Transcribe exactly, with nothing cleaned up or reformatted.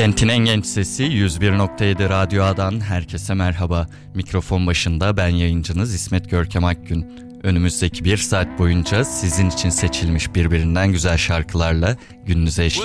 Kentin en genç sesi yüz bir nokta yedi Radyo'dan herkese merhaba. Mikrofon başında ben yayıncınız İsmet Görkem Akgün. Önümüzdeki bir saat boyunca sizin için seçilmiş birbirinden güzel şarkılarla gününüze eşlik